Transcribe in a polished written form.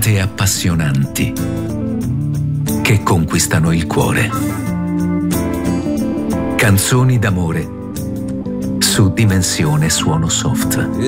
ballate appassionanti che conquistano il cuore. Canzoni d'amore su Dimensione Suono Soft.